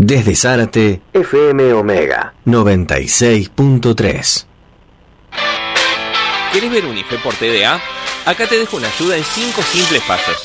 Desde Zárate, FM Omega 96.3. ¿Querés ver un IFE por TDA? Acá te dejo una ayuda en 5 simples pasos.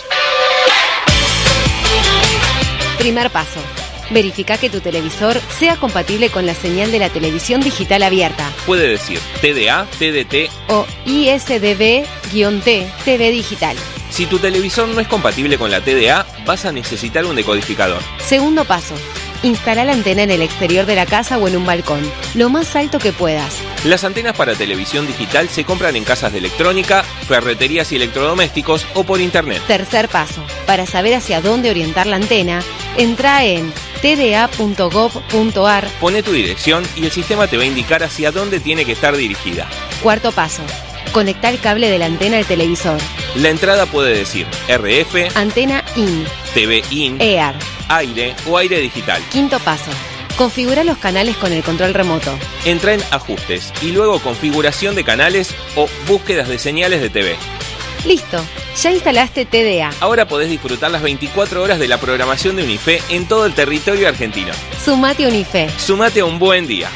Primer paso. Verifica que tu televisor sea compatible con la señal de la televisión digital abierta. Puede decir TDA, TDT o ISDB-T, TV digital. Si tu televisor no es compatible con la TDA, vas a necesitar un decodificador. Segundo paso. Instala la antena en el exterior de la casa o en un balcón, lo más alto que puedas. Las antenas para televisión digital se compran en casas de electrónica, ferreterías y electrodomésticos o por internet. Tercer paso. Para saber hacia dónde orientar la antena, entra en tda.gov.ar. Pone tu dirección y el sistema te va a indicar hacia dónde tiene que estar dirigida. Cuarto paso. Conectar el cable de la antena al televisor. La entrada puede decir RF, antena IN, TV IN, EAR, aire o aire digital. Quinto paso. Configura los canales con el control remoto. Entra en Ajustes y luego Configuración de canales o Búsquedas de señales de TV. Listo, ya instalaste TDA. Ahora podés disfrutar las 24 horas de la programación de Unife en todo el territorio argentino. Sumate a Unife. Sumate a un buen día.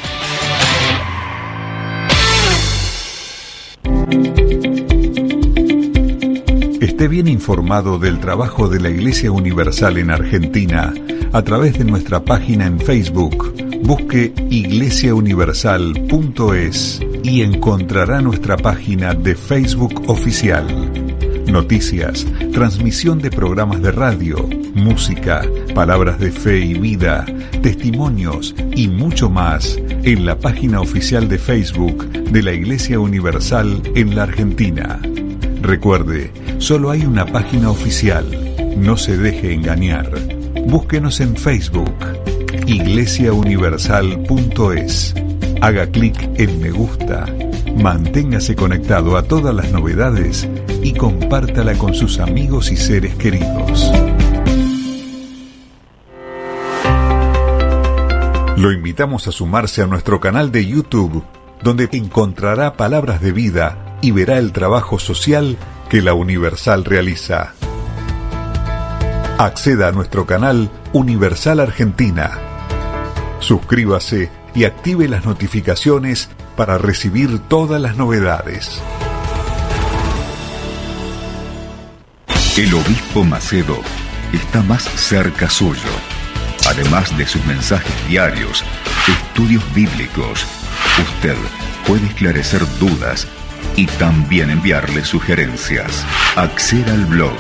Esté bien informado del trabajo de la Iglesia Universal en Argentina a través de nuestra página en Facebook. Busque iglesiauniversal.es y encontrará nuestra página de Facebook oficial. Noticias, transmisión de programas de radio, música, palabras de fe y vida, testimonios y mucho más en la página oficial de Facebook de la Iglesia Universal en la Argentina. Recuerde, solo hay una página oficial. No se deje engañar. Búsquenos en Facebook, iglesiauniversal.es. Haga clic en me gusta. Manténgase conectado a todas las novedades y compártala con sus amigos y seres queridos. Lo invitamos a sumarse a nuestro canal de YouTube, donde encontrará palabras de vida y verá el trabajo social que la Universal realiza. Acceda a nuestro canal Universal Argentina. Suscríbase y active las notificaciones para recibir todas las novedades. El obispo Macedo está más cerca suyo. Además de sus mensajes diarios, estudios bíblicos, usted puede esclarecer dudas y también enviarle sugerencias. Acceda al blog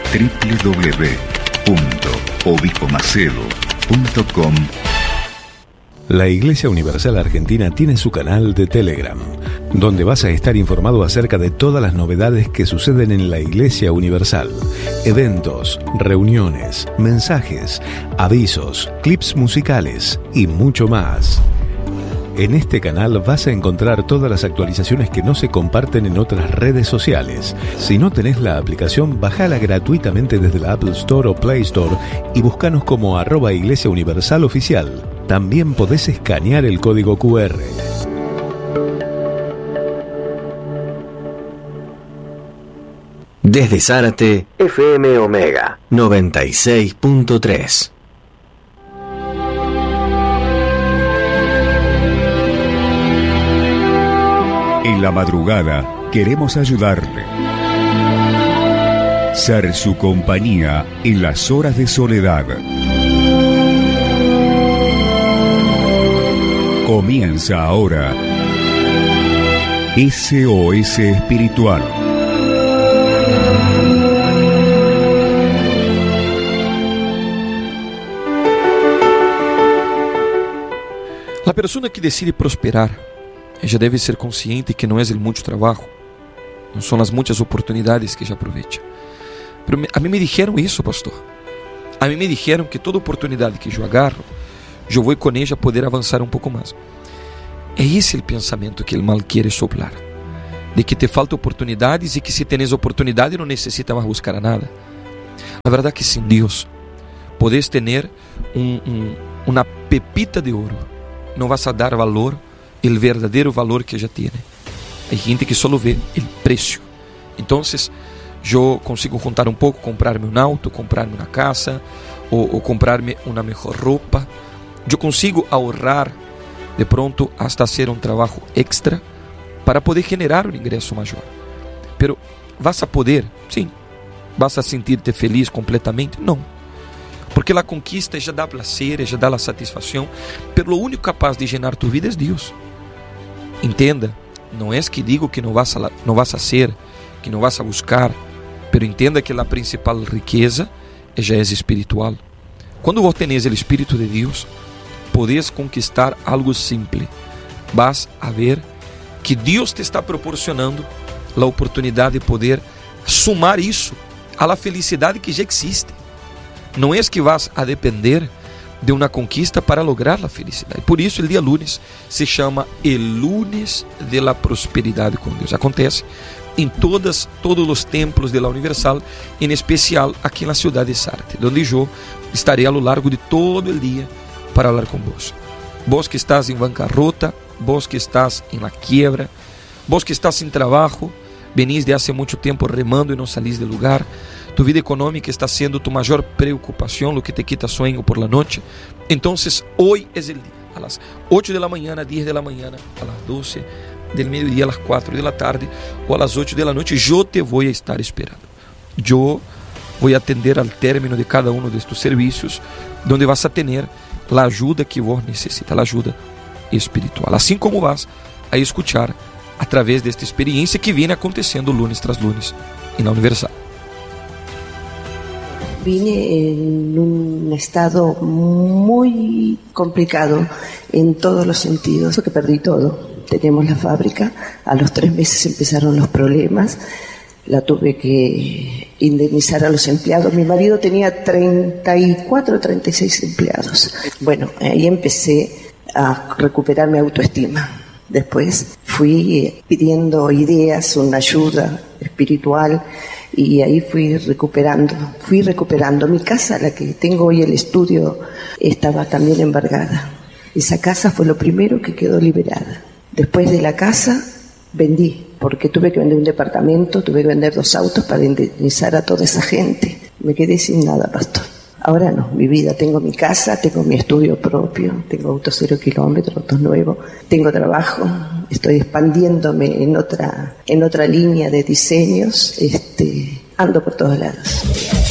www.obispomacedo.com. La Iglesia Universal Argentina tiene su canal de Telegram, donde vas a estar informado acerca de todas las novedades que suceden en la Iglesia Universal. Eventos, reuniones, mensajes, avisos, clips musicales y mucho más. En este canal vas a encontrar todas las actualizaciones que no se comparten en otras redes sociales. Si no tenés la aplicación, bájala gratuitamente desde la Apple Store o Play Store y búscanos como @Iglesia Universal Oficial. También podés escanear el código QR. Desde Zárate, FM Omega 96.3. En la madrugada queremos ayudarle. Ser su compañía en las horas de soledad. Comienza ahora SOS Espiritual. La persona que decide prosperar, ella debe ser consciente que no es el mucho trabajo, no son las muchas oportunidades que ella aprovecha. Pero a mí me dijeron eso, pastor. A mí me dijeron que toda oportunidad que yo agarro, yo voy con ella a poder avanzar un poco más. Es ese el pensamiento que el mal quiere soplar, de que te falta oportunidades y que si tienes oportunidad no necesitas más buscar a nada. La verdad que sin Dios podés tener una pepita de oro, no vas a dar valor, el verdadero valor que ella tiene. Hay gente que solo ve el precio. Entonces yo consigo juntar un poco, comprarme un auto, comprarme una casa o comprarme una mejor ropa, yo consigo ahorrar de pronto hasta hacer un trabajo extra para poder generar un ingreso mayor. Pero ¿vas a poder? Sí. ¿Vas a sentirte feliz completamente? No. Porque la conquista ya da placer, ya da la satisfacción, pero lo único capaz de llenar tu vida es Dios. Entenda, no es que digo que no vas a hacer, que no vas a buscar, pero entenda que la principal riqueza ya es espiritual. Cuando vos tenés el Espíritu de Dios, podés conquistar algo simple. Vas a ver que Dios te está proporcionando a oportunidade de poder sumar isso à felicidade que já existe. Não é que vas a depender de uma conquista para lograr a felicidade. Por isso, o dia lunes se chama El Lunes de la Prosperidade com Deus. Acontece em todos os templos de la Universal, em especial aqui na cidade de Sarte, onde eu estarei a lo largo de todo o dia para falar com vos. Vos que estás em bancarrota, vos que estás em la quiebra, vos que estás sem trabalho, venís de hace muito tempo remando e não salís del lugar, tu vida econômica está sendo tu maior preocupação, lo que te quita sueño por la noche. Entonces, hoy es el día, a las 8 de la mañana, 10 de la mañana, a las 12 del mediodía, a las 4 de la tarde o a las 8 de la noche, yo te voy a estar esperando. Yo voy a atender al término de cada uno de estos servicios, donde vas a tener la ayuda que vos necesitas, la ayuda espiritual. Assim como vas a escuchar a través de esta experiencia que viene acontecendo lunes tras lunes en la Universal. Vine en un estado muy complicado en todos los sentidos, porque perdí todo. Teníamos la fábrica, a los 3 meses empezaron los problemas, la tuve que indemnizar a los empleados. Mi marido tenía 34, 36 empleados. Bueno, ahí empecé a recuperar mi autoestima. Después fui pidiendo ideas, una ayuda espiritual, y ahí fui recuperando. Mi casa, la que tengo hoy, el estudio, estaba también embargada. Esa casa fue lo primero que quedó liberada. Después de la casa vendí, porque tuve que vender un departamento, tuve que vender 2 autos para indemnizar a toda esa gente. Me quedé sin nada, pastor. Ahora no, mi vida, tengo mi casa, tengo mi estudio propio, tengo autos 0 kilómetros, autos nuevos, tengo trabajo, estoy expandiéndome en otra línea de diseños, ando por todos lados.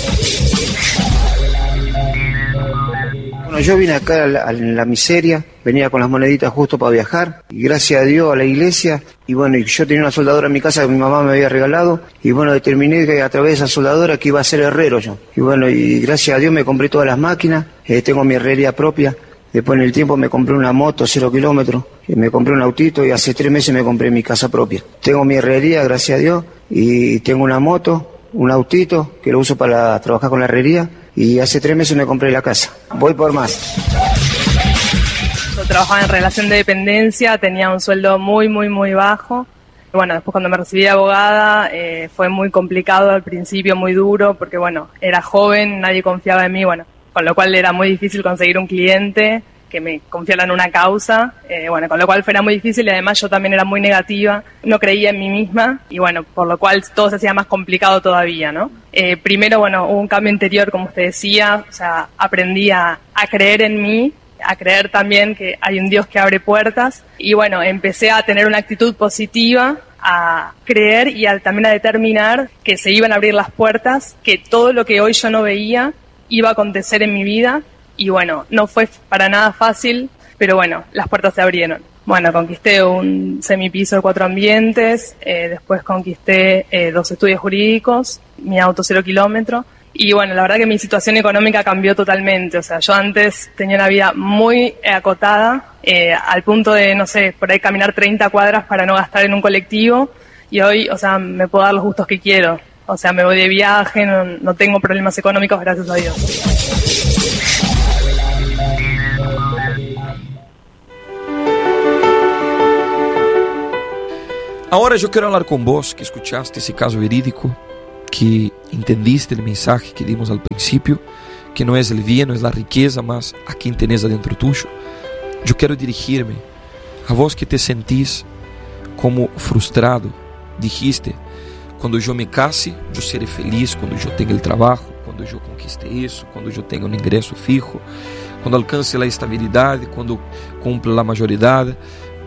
Bueno, yo vine acá a la miseria, venía con las moneditas justo para viajar, y gracias a Dios, a la iglesia, y bueno, y yo tenía una soldadora en mi casa que mi mamá me había regalado, y bueno, determiné que a través de esa soldadora que iba a ser herrero yo. Y bueno, y gracias a Dios me compré todas las máquinas, tengo mi herrería propia. Después en el tiempo me compré una moto 0 kilómetros, me compré un autito y hace 3 meses me compré mi casa propia. Tengo mi herrería, gracias a Dios, y tengo una moto, un autito que lo uso para trabajar con la herrería, y hace 3 meses me compré la casa. Voy por más. Yo trabajaba en relación de dependencia, tenía un sueldo muy bajo. Bueno, después cuando me recibí de abogada fue muy complicado al principio, muy duro, porque bueno, era joven, nadie confiaba en mí, bueno, con lo cual era muy difícil conseguir un cliente que me confiara en una causa, bueno, con lo cual era muy difícil, y además yo también era muy negativa, no creía en mí misma, y bueno, por lo cual todo se hacía más complicado todavía, ¿no? Primero, bueno, hubo un cambio interior, como usted decía, o sea, aprendí a creer en mí, a creer también que hay un Dios que abre puertas, y bueno, empecé a tener una actitud positiva, a creer y también a determinar que se iban a abrir las puertas, que todo lo que hoy yo no veía iba a acontecer en mi vida. Y bueno, no fue para nada fácil, pero bueno, las puertas se abrieron. Bueno, conquisté un semipiso de 4 ambientes, después conquisté 2 estudios jurídicos, mi auto 0 kilómetros. Y bueno, la verdad que mi situación económica cambió totalmente. O sea, yo antes tenía una vida muy acotada, al punto de, no sé, por ahí caminar 30 cuadras para no gastar en un colectivo. Y hoy, o sea, me puedo dar los gustos que quiero. O sea, me voy de viaje, no tengo problemas económicos, gracias a Dios. Agora eu quero falar com vos que escutaste esse caso verídico, que entendiste o mensaje que dimos ao princípio, que não é o bem, não é a riqueza, mas a quem tenés adentro tuyo. Eu quero dirigir-me a vos que te sentís como frustrado. Dijiste, quando eu me case, eu serei feliz, quando eu tenha o trabalho, quando eu conquiste isso, quando eu tenha um ingresso fijo, quando alcance a estabilidade, quando cumpra a maioridade.